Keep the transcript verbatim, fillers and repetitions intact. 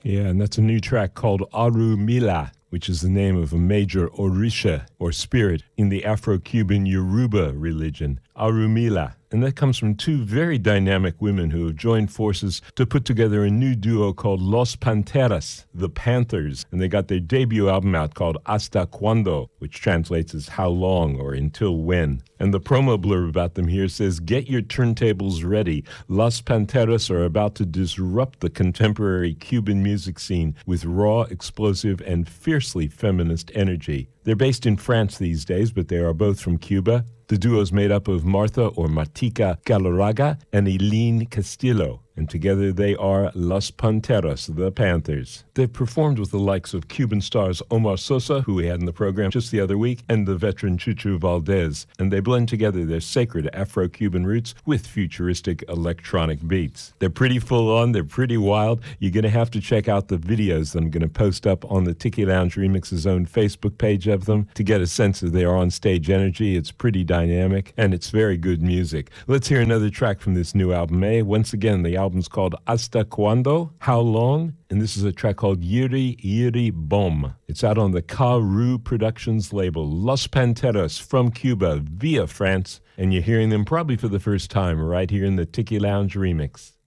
Yeah, and that's a new track called Aru Mila, which is the name of a major Orisha, or spirit, in the Afro-Cuban Yoruba religion, Arumila. And that comes from two very dynamic women who have joined forces to put together a new duo called Los Panteras, the Panthers. And they got their debut album out called Hasta Cuando, which translates as How Long or Until When. And the promo blurb about them here says, "Get your turntables ready. Los Panteras are about to disrupt the contemporary Cuban music scene with raw, explosive, and fiercely feminist energy." They're based in France these days, but they are both from Cuba. The duo is made up of Martha or Martica Galarraga and Eileen Castillo, and together they are Los Panteras, the Panthers. They've performed with the likes of Cuban stars Omar Sosa, who we had in the program just the other week, and the veteran Chuchu Valdez, and they blend together their sacred Afro-Cuban roots with futuristic electronic beats. They're pretty full-on, they're pretty wild. You're going to have to check out the videos that I'm going to post up on the Tiki Lounge Remix's own Facebook page of them to get a sense of their on-stage energy. It's pretty dynamic, and it's very good music. Let's hear another track from this new album, eh? Once again, the album's called Hasta Cuando, How Long? And this is a track called Yiri Yiri Bom. It's out on the Karu Productions label. Los Panteras from Cuba via France, and you're hearing them probably for the first time right here in the Tiki Lounge Remix.